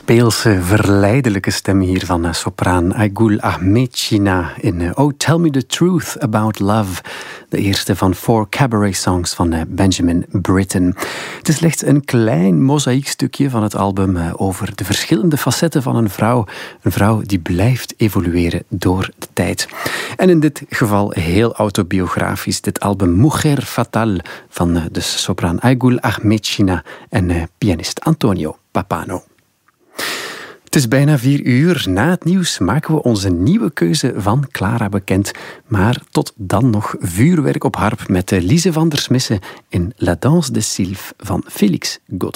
speelse, verleidelijke stem hier van sopraan Aygul Ahmedchina in Oh Tell Me The Truth About Love, de eerste van 4 cabaret songs van Benjamin Britten. Het is slechts een klein mozaïekstukje van het album over de verschillende facetten van een vrouw. Een vrouw die blijft evolueren door de tijd. En in dit geval heel autobiografisch, dit album Mujer Fatal van de sopraan Aygul Ahmedchina en pianist Antonio Papano. Het is bijna 4 uur. Na het nieuws maken we onze nieuwe keuze van Clara bekend. Maar tot dan nog vuurwerk op harp met Lise van der Smissen in La Danse de Sylphe van Félix Godefroy.